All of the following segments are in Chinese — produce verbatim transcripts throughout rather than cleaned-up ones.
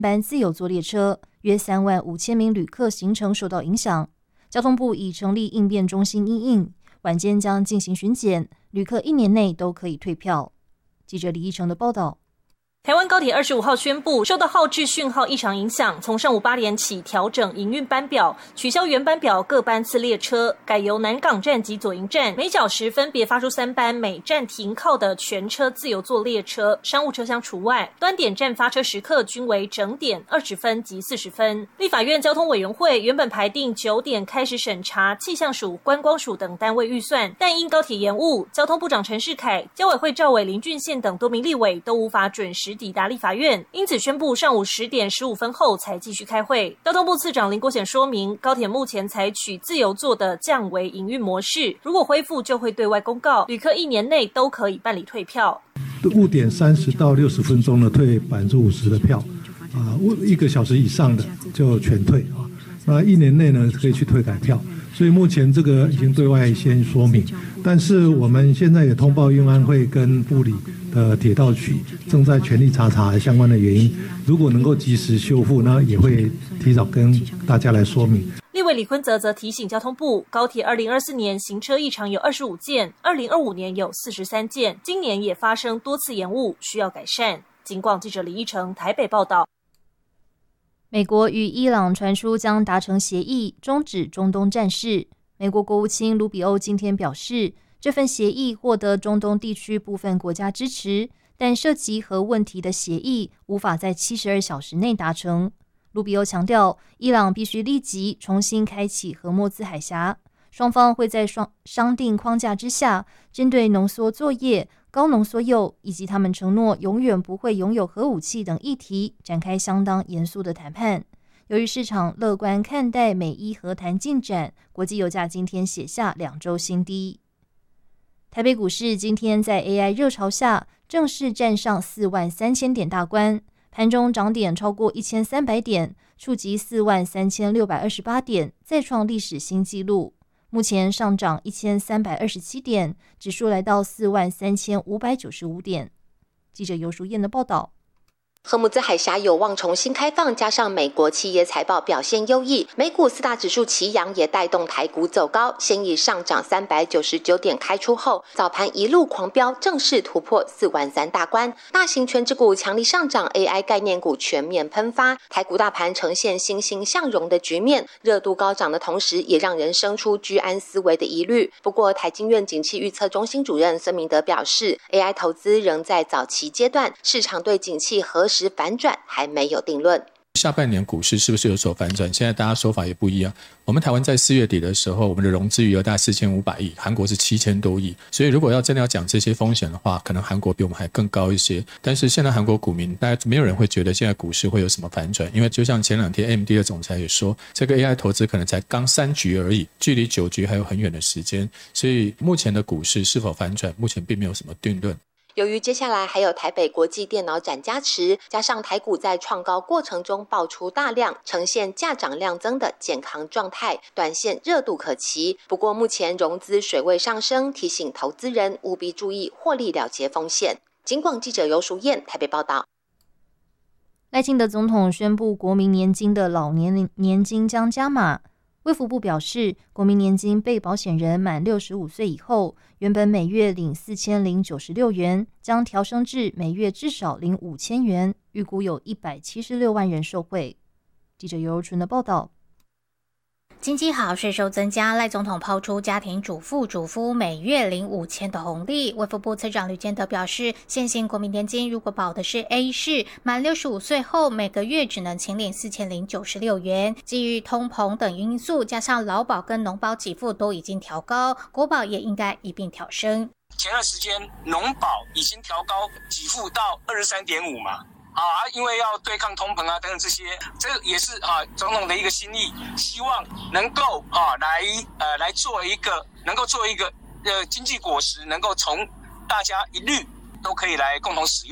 班自由坐列车，约三万五千名旅客行程受到影响。交通部已成立应变中心因应，晚间将进行巡检，旅客一年内都可以退票。记者李义成的报道。 台湾高铁二十五号宣布，受到号志讯号异常影响，从上午八点起调整营运班表，取消原班表各班次列车，改由南港站及左营站每小时分别发出三班每站停靠的全车自由座列车，商务车厢除外。端点站发车时刻均为整点二十分及四十分。立法院交通委员会原本排定九点开始审查气象署、观光署等单位预算，但因高铁延误，交通部长陈世凯、交委会召委林俊宪等多名立委都无法准时抵达立法院，因此宣布上午十点十五分后才继续开会。交通部次长林国显说明，高铁目前采取自由座的降维营运模式，如果恢复就会对外公告，旅客一年内都可以办理退票。 误点三十到六十分钟的退百分之五十的票，啊，一个小时以上的就全退啊。那一年内呢可以去退改票，所以目前这个已经对外先说明，但是我们现在也通报运安会跟部里的铁道局正在全力查查相关的原因，如果能够及时修复，那也会提早跟大家来说明。 立委李坤泽则提醒交通部，高铁二零二四年行车异常有二十五件，二零二五年有四十三件，今年也发生多次延误，需要改善。警广记者李一成台北报道。 美国与伊朗传出将达成协议，终止中东战事。美国国务卿卢比欧今天表示，这份协议获得中东地区部分国家支持，但涉及核问题的协议无法在七十二小时内达成。卢比欧强调，伊朗必须立即重新开启荷默兹海峡，双方会在双商定框架之下，针对浓缩作业、高浓缩铀以及他们承诺永远不会拥有核武器等议题展开相当严肃的谈判。由于市场乐观看待美伊和谈进展，国际油价今天写下两周新低。台北股市今天在 A I 热潮下正式站上四万三千点大关，盘中涨点超过一千三百点，触及四万三千六百二十八点，再创历史新纪录。目前上涨一千三百二十七点，指数来到四万三千五百九十五点。记者游淑燕的报道。 荷姆兹海峡有望重新开放，加上美国企业财报表现优异，美股四大指数齐扬，也带动台股走高。先以上涨三百九十九点开出后，早盘一路狂飙，正式突破四万三大关。大型权值股强力上涨 ，A I 概念股全面喷发，台股大盘呈现欣欣向荣的局面，热度高涨的同时，也让人生出居安思危的疑虑。不过，台经院景气预测中心主任孙明德表示 ，A I 投资仍在早期阶段，市场对景气何时反转还没有定论。 下半年股市是不是有所反转？现在大家说法也不一样。我们台湾在四月底的时候，我们的融资余额大概四千五百亿，韩国是七千多亿。所以如果要真的要讲这些风险的话，可能韩国比我们还更高一些。但是现在韩国股民，大家没有人会觉得现在股市会有什么反转，因为就像前两天 A M D 的总裁也说，这个 A I 投资可能才刚三局而已，距离九局还有很远的时间。所以目前的股市是否反转，目前并没有什么定论。 由于接下来还有台北国际电脑展加持，加上台股在创高过程中爆出大量，呈现价涨量增的健康状态，短线热度可期。不过目前融资水位上升，提醒投资人务必注意获利了结风险。警广记者游淑燕台北报道。 赖清德总统宣布国民年金的老年年金将加码。卫福部表示，国民年金被保险人满六十五岁以后，原本每月领四千零九十六元，将调升至每月至少领五千元，预估有一百七十六万人受惠。记者尤柔纯的报道。 经济好，税收增加，赖总统抛出家庭主妇、主夫每月领五千的红利。卫福部次长吕建德表示，现行国民年金如果保的是 A 式，满六十五岁后每个月只能请领四千零九十六元。基于通膨等因素，加上劳保跟农保给付都已经调高，国保也应该一并调升。 前段时间农保已经调高给付到二十三点五嘛。啊，因为要对抗通膨啊等等这些，这也是啊总统的一个心意，希望能够啊来呃来做一个能够做一个呃经济果实，能够从大家一律都可以来共同使用嘛。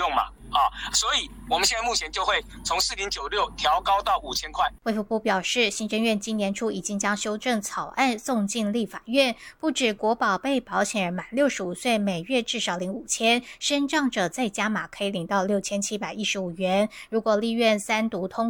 啊，所以我们现在目前就会从四零九六调高到五千块。 卫福部表示，行政院今年初已经将修正草案送进立法院，不止国保被保险人满六十五岁每月至少领五千，身障者再加码可以领到六千七百一十五元。如果立院三读通